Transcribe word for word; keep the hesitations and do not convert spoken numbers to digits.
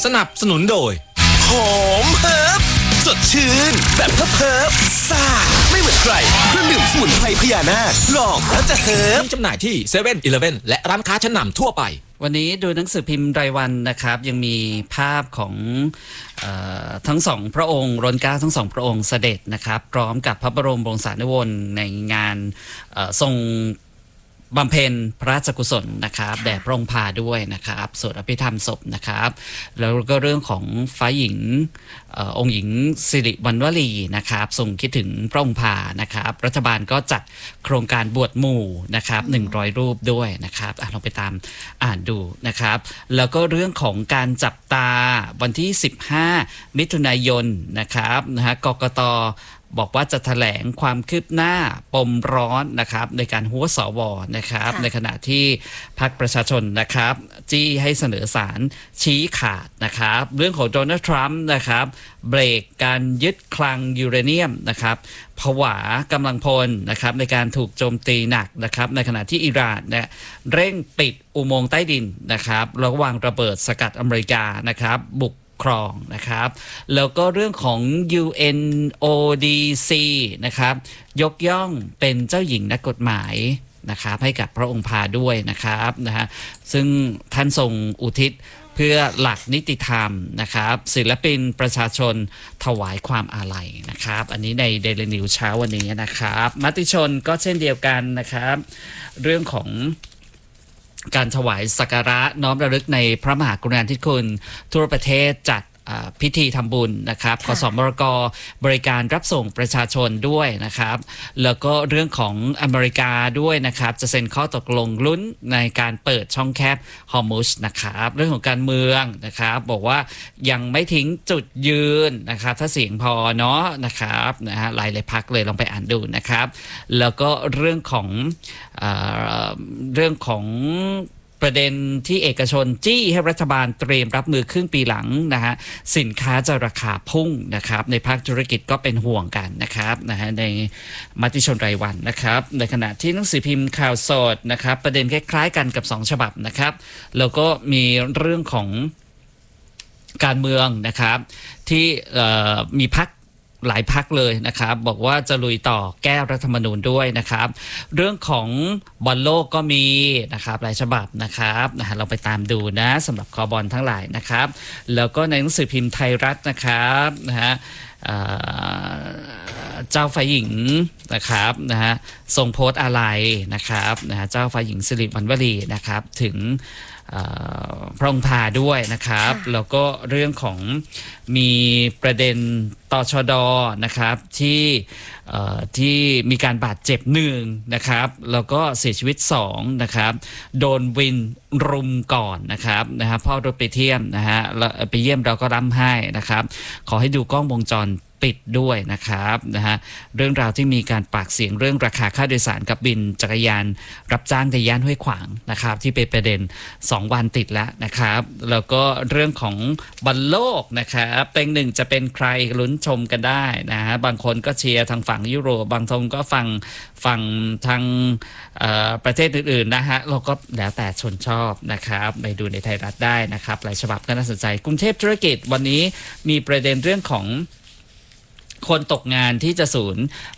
สนับสนุนโดยหอมเฮิร์บสดชื่นแบบเฮิร์บเฮิร์บซ่าไม่เหมือนใครเครื่องดื่มสมุนไพรพญานาคลองแล้วจะเฮิร์บมีจำหน่ายที่เซเว่นอีเลฟเว่นและร้านค้าชั้นนำทั่วไปวันนี้ดูหนังสือพิมพ์รายวันนะครับยังมีภาพของเอ่อทั้งสองพระองค์รนเกล้าทั้งสองพระองค์เสด็จนะครับพร้อมกับพระบรมวงศานุวงศ์ในงานทรงบำเพ็ญพระราชกุศลนะครับแด่พระองค์พาด้วยนะครับสวดอภิธรรมศพนะครับแล้วก็เรื่องของฟ้าหญิงอองค์หญิงสิริวัณวลีนะครับทรงคิดถึงพระองค์พานะครับรัฐบาลก็จัดโครงการบวชหมู่นะครับหนึ่งร้อยรูปด้วยนะครับลองไปตามอ่านดูนะครับแล้วก็เรื่องของการจับตาวันที่สิบห้ามิถุนายนนะครับนะฮะกกต.บอกว่าจะแถลงความคืบหน้าปมร้อนนะครับในการหัวสวนะครับในขณะที่พรรคประชาชนนะครับจี้ให้เสนอสารชี้ขาดนะครับเรื่องของโดนัลด์ทรัมป์นะครับเบรกการยึดคลังยูเรเนียมนะครับผวากำลังพลนะครับในการถูกโจมตีหนักนะครับในขณะที่อิหร่านเนี่ยเร่งปิดอุโมงค์ใต้ดินนะครับแล้ววางระเบิดสกัดอเมริกานะครับบุกครองนะครับแล้วก็เรื่องของ ยู เอ็น โอ ดี ซี นะครับยกย่องเป็นเจ้าหญิงนักกฎหมายนะครับให้กับพระองค์พาด้วยนะครับนะฮะซึ่งท่านทรงอุทิศเพื่อหลักนิติธรรมนะครับศิลปินประชาชนถวายความอาลัยนะครับอันนี้ใน Daily News เช้าวันนี้นะครับมติชนก็เช่นเดียวกันนะครับเรื่องของการถวายสักการะน้อมระลึกในพระมหากรุณาธิคุณทั่วประเทศจัดพิธีทำบุญนะครับคสมรกบริการรับส่งประชาชนด้วยนะครับแล้วก็เรื่องของอเมริกาด้วยนะครับจะเซ็นข้อตกลงลุ้นในการเปิดช่องแคบฮอร์มุสนะครับเรื่องของการเมืองนะครับบอกว่ายังไม่ทิ้งจุดยืนนะครับถ้าเสียงพอเนาะนะครับนะฮะหลายเลยพักเลยลองไปอ่านดูนะครับแล้วก็เรื่องของเอ่อเรื่องของประเด็นที่เอกชนจี้ให้รัฐบาลเตรียมรับมือครึ่งปีหลังนะฮะสินค้าจะราคาพุ่งนะครับในภาคธุรกิจก็เป็นห่วงกันนะครับนะฮะในมติชนรายวันนะครับในขณะที่หนังสือพิมพ์ข่าวสดนะครับประเด็นคล้ายๆกันกับสองฉบับนะครับแล้วก็มีเรื่องของการเมืองนะครับที่มีพรรคหลายพักเลยนะครับบอกว่าจะลุยต่อแก้รัฐธรรมนูญด้วยนะครับเรื่องของบอลโลกก็มีนะครับหลายฉบับนะครับนะฮะเราไปตามดูนะสำหรับคอบอลทั้งหลายนะครับแล้วก็ในหนังสือพิมพ์ไทยรัฐนะครับนะฮะเจ้าฝ่ายหญิงนะครับนะฮะทรงโพสต์อะไรนะครับนะฮะเจ้าฝ่ายหญิงสิริวัณวลีนะครับถึงพระองค์พาด้วยนะครับแล้วก็เรื่องของมีประเด็นตชดนะครับที่ที่มีการบาดเจ็บหนึ่งนะครับแล้วก็เสียชีวิตสองนะครับโดนวินรุมก่อนนะครับนะฮะพ่อรถไปเที่ยมนะฮะไปเยี่ยมเราก็ร่ำไห้นะครับขอให้ดูกล้องวงจรปิดด้วยนะครับนะฮะเรื่องราวที่มีการปากเสียงเรื่องราคาค่าโดยสารกับบินจักรยานรับจ้างในย่านห้วยขวางนะครับที่เป็นประเด็นสองวันติดแล้วนะครับแล้วก็เรื่องของบอลโลกนะครับเต็งหนึ่งจะเป็นใครลุ้นชมกันได้นะฮะบางคนก็เชียร์ทางฝั่งยุโรปบางคนก็ฟังฝั่งทางประเทศอื่นๆนะฮะเราก็แล้วแต่ชนชอบนะครับไปดูในไทยรัฐได้นะครับหลายฉบับก็น่าสนใจกรุงเทพธุรกิจวันนี้มีประเด็นเรื่องของคนตกงานที่จะสูญ